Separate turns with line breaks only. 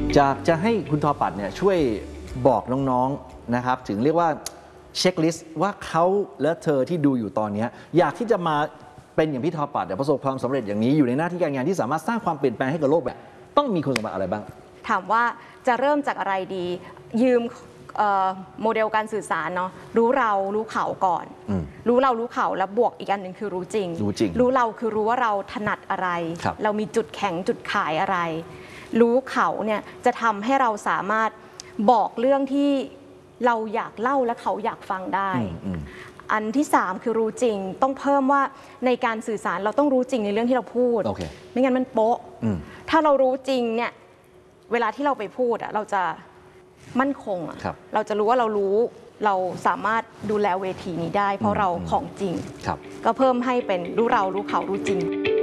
จากจะให้คุณทอปัดเนี่ยช่วยบอกน้องๆนะครับถึงเรียกว่าเช็คลิสต์ว่าเขาและเธอที่ดูอยู่ตอนนี้อยากที่จะมาเป็นอย่างพี่ทอปัดประสบความสำเร็จอย่างนี้อยู่ในหน้าที่การงานที่สามารถสร้างความเปลี่ยนแปลงให้กับโลกแบบต้องมีคุณสมบัติอะไรบ้าง
ถามว่าจะเริ่มจากอะไรดียืมโมเดลการสื่อสารเนาะรู้เรารู้เขาก่อนรู้เรารู้เขาแล้วบวกอีกอันหนึ่งคือรู้จริงรู้เราคือรู้ว่าเราถนัดอะไรเรามีจุดแข็งจุดขายอะไรรู้เขาเนี่ยจะทำให้เราสามารถบอกเรื่องที่เราอยากเล่าและเขาอยากฟังได้อันที่3คือรู้จริงต้องเพิ่มว่าในการสื่อสารเราต้องรู้จริงในเรื่องที่เราพูดไม่งั้นมันโป๊ะถ้าเรารู้จริงเนี่ยเวลาที่เราไปพูดเราจะมั่นคงเราจะรู้ว่าเราสามารถดูแลเวทีนี้ได้เพราะเราของจริงก็เพิ่มให้เป็นรู้เรารู้เขารู้จริง